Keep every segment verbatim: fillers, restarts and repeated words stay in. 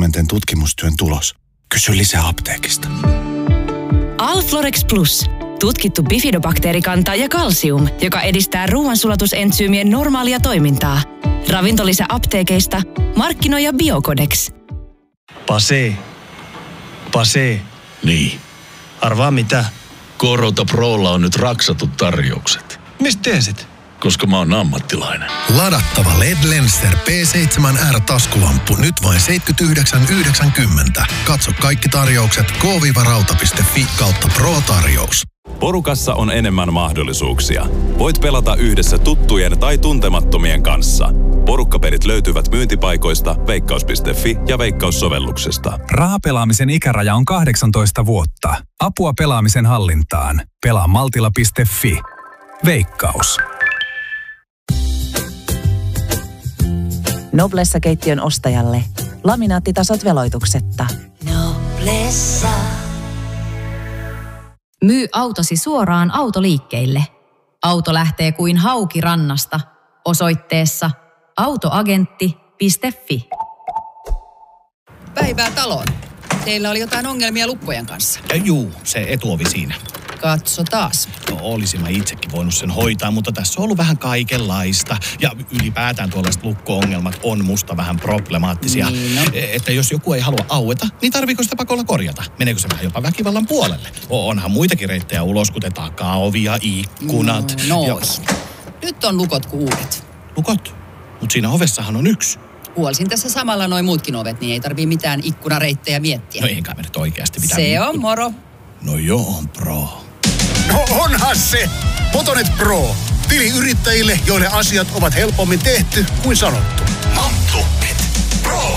vuosikymmenten tutkimustyön tulos. Kysy lisää apteekista. Alflorex Plus. Tutkittu bifidobakteerikanta ja kalsium, joka edistää ruoansulatusentsyymien normaalia toimintaa. Ravintolisä apteekeista. Markkinoija Biocodex. Pase. Pase. Niin. Arvaa mitä? Korota Prolla on nyt raksatut tarjoukset. Mistä tiesit? Koska mä oon ammattilainen. Ladattava L E D Lenser P seitsemän R-taskulamppu nyt vain seitsemänkymmentäyhdeksän yhdeksänkymmentä. Katso kaikki tarjoukset k rauta piste fi kautta pro-tarjous. Porukassa on enemmän mahdollisuuksia. Voit pelata yhdessä tuttujen tai tuntemattomien kanssa. Porukkapelit löytyvät myyntipaikoista, veikkaus piste fi ja Veikkaus-sovelluksesta. Rahapelaamisen ikäraja on kahdeksantoista vuotta. Apua pelaamisen hallintaan. Pelaa maltilla piste fi. Veikkaus. Noblessa-keittiön ostajalle. Laminaattitasot veloituksetta. Noblessa. Myy autosi suoraan autoliikkeille. Auto lähtee kuin hauki rannasta. Osoitteessa autoagentti piste fi. Päivää taloon. Teillä oli jotain ongelmia lukkojen kanssa. Ja juu, se etuovi siinä. Katso taas. No, olisin mä itsekin voinut sen hoitaa, mutta tässä on ollut vähän kaikenlaista. Ja ylipäätään tuollaiset lukko-ongelmat on musta vähän problemaattisia. Niin no. Että jos joku ei halua aueta, niin tarviiko sitä pakolla korjata? Meneekö se vähän jopa väkivallan puolelle? Onhan muitakin reittejä ulos, kuten takaovi ja ikkunat. No, ja... Nyt on lukot kuin uudet. Lukot? Mut siinä ovessahan on yksi. Huolisin tässä samalla noin muutkin ovet, niin ei tarvii mitään ikkunareittejä miettiä. No eikä me nyt oikeasti mitään. Se on moro. No joo, on pro. No onhan se! Motonet Pro. Tiliyrittäjille, joille asiat ovat helpommin tehty kuin sanottu. Motonet Pro.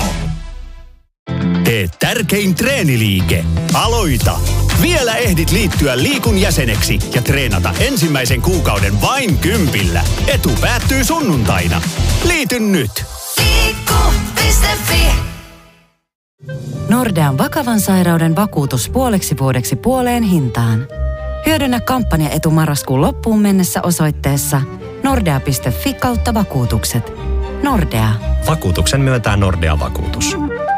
Tee tärkein treeniliike. Aloita! Vielä ehdit liittyä Liikun jäseneksi ja treenata ensimmäisen kuukauden vain kympillä. Etu päättyy sunnuntaina. Liity nyt! Liikku piste fi. Nordean vakavan sairauden vakuutus puoleksi vuodeksi puoleen hintaan. Hyödynnä kampanjaetu marraskuun loppuun mennessä osoitteessa nordea piste fi kautta vakuutukset. Nordea. Vakuutuksen myöntää Nordea Vakuutus.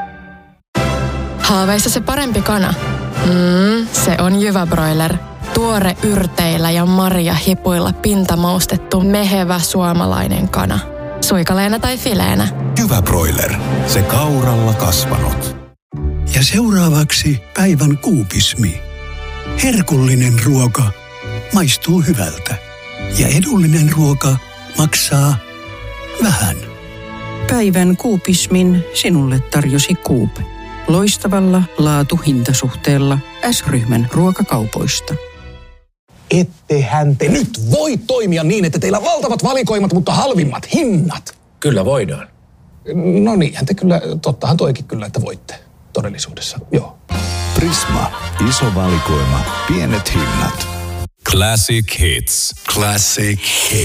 Haaveissa se parempi kana? Mm, se on Jyvä Broiler. Tuore yrteillä ja marjahipuilla pintamaustettu mehevä suomalainen kana. Suikaleena tai fileenä. Jyvä Broiler. Se kauralla kasvanut. Ja seuraavaksi päivän kuupismi. Herkullinen ruoka maistuu hyvältä. Ja edullinen ruoka maksaa vähän. Päivän kuupismin sinulle tarjosi Coop. Loistavalla laatu-hintasuhteella S-ryhmän ruokakaupoista. Ettehän te nyt voi toimia niin, että teillä on valtavat valikoimat, mutta halvimmat hinnat. Kyllä voidaan. No niinhän te kyllä, tottahan toikin kyllä, että voitte todellisuudessa, joo. Prisma. Iso valikoima. Pienet hinnat. Classic Hits. Classic Hits.